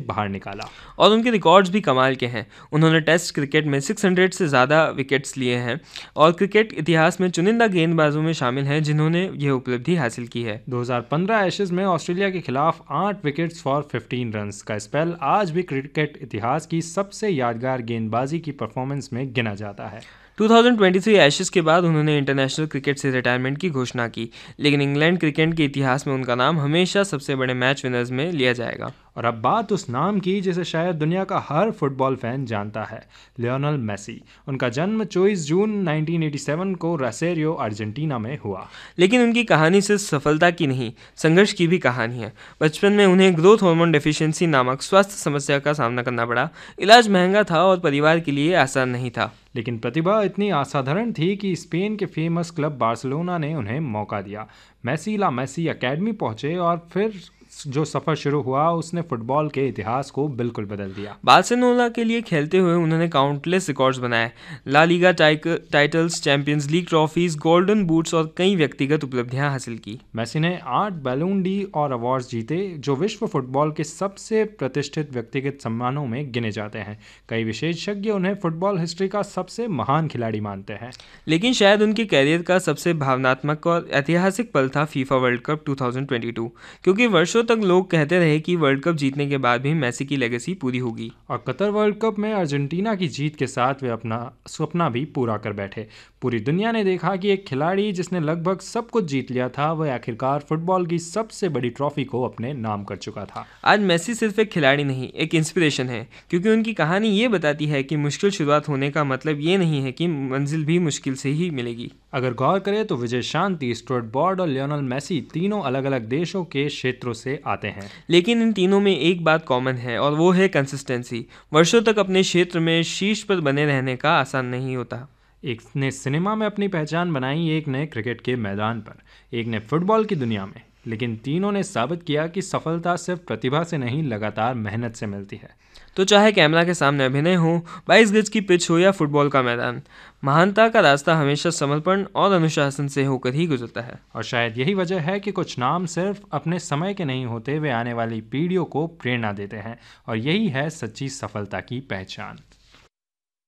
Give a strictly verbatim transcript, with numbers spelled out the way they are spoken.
बाहर निकाला। और उनके रिकॉर्ड्स भी कमाल के हैं। उन्होंने टेस्ट क्रिकेट में छह सौ से ज़्यादा विकेट्स लिए हैं और क्रिकेट इतिहास में चुनिंदा गेंदबाजों में शामिल हैं जिन्होंने यह उपलब्धि हासिल की है। दो हज़ार पंद्रह एशेज में ऑस्ट्रेलिया के खिलाफ आठ विकेट्स फॉर पंद्रह रन्स का स्पेल आज भी क्रिकेट इतिहास की सबसे यादगार गेंदबाजी की परफॉर्मेंस में गिना जाता है। दो हज़ार तेईस एशेज के बाद उन्होंने इंटरनेशनल क्रिकेट से रिटायरमेंट की घोषणा की, लेकिन इंग्लैंड क्रिकेट के इतिहास में उनका नाम हमेशा सबसे बड़े मैच विनर्स में लिया जाएगा। और अब बात उस नाम की जिसे शायद दुनिया का हर फुटबॉल फैन जानता है, लियोनेल मेसी। उनका जन्म चौबीस जून उन्नीस सौ सत्तासी को रोसेरियो अर्जेंटीना में हुआ। लेकिन उनकी कहानी सिर्फ सफलता की नहीं, संघर्ष की भी कहानी है। बचपन में उन्हें ग्रोथ हार्मोन डेफिशिएंसी नामक स्वास्थ्य समस्या का सामना करना पड़ा। इलाज महंगा था और परिवार के लिए आसान नहीं था। लेकिन प्रतिभा इतनी असाधारण थी कि स्पेन के फेमस क्लब बार्सिलोना ने उन्हें मौका दिया। मेसी ला मेसी एकेडमी पहुंचे और फिर जो सफ़र शुरू हुआ उसने फुटबॉल के इतिहास को बिल्कुल बदल दिया। बार्सिलोना के लिए खेलते हुए उन्होंने काउंटलेस रिकॉर्ड्स बनाए, La Liga titles, champions league trophies, golden boots और कई व्यक्तिगत उपलब्धियां हासिल की। मेसी ने आठ बैलून डी और अवार्ड्स जीते जो विश्व फुटबॉल के सबसे प्रतिष्ठित व्यक्तिगत सम्मानों में गिने जाते हैं। कई विशेषज्ञ उन्हें फुटबॉल हिस्ट्री का सबसे महान खिलाड़ी मानते हैं। लेकिन शायद उनके कैरियर का सबसे भावनात्मक और ऐतिहासिक पल था फीफा वर्ल्ड कप दो हज़ार बाईस, क्योंकि वर्षों तक लोग कहते रहे कि वर्ल्ड कप जीतने के बाद भी मेसी की लेगेसी पूरी होगी। और कतर वर्ल्ड कप में अर्जेंटीना की जीत के साथ वे अपना सपना भी पूरा कर बैठे। पूरी दुनिया ने देखा कि एक खिलाड़ी जिसने लगभग सब कुछ जीत लिया था वह आखिरकार फुटबॉल की सबसे बड़ी ट्रॉफी को अपने नाम कर चुका था। आज मेसी सिर्फ एक खिलाड़ी नहीं, एक इंस्पिरेशन है, क्योंकि उनकी कहानी ये बताती है कि मुश्किल शुरुआत होने का मतलब ये नहीं है कि मंजिल भी मुश्किल से ही मिलेगी। अगर गौर करें तो विजय शांति, स्टुअर्ट ब्रॉड और लियोनेल मेसी तीनों अलग अलग देशों के क्षेत्रों से आते हैं, लेकिन इन तीनों में एक बात कॉमन है और वो है कंसिस्टेंसी। वर्षों तक अपने क्षेत्र में शीर्ष पर बने रहने का आसान नहीं होता। एक ने सिनेमा में अपनी पहचान बनाई, एक ने क्रिकेट के मैदान पर, एक ने फुटबॉल की दुनिया में, लेकिन तीनों ने साबित किया कि सफलता सिर्फ प्रतिभा से नहीं लगातार मेहनत से मिलती है। तो चाहे कैमरा के सामने अभिनय हो, बाईस गज की पिच हो या फुटबॉल का मैदान, महानता का रास्ता हमेशा समर्पण और अनुशासन से होकर ही गुजरता है। और शायद यही वजह है कि कुछ नाम सिर्फ अपने समय के नहीं होते, वे आने वाली पीढ़ियों को प्रेरणा देते हैं, और यही है सच्ची सफलता की पहचान।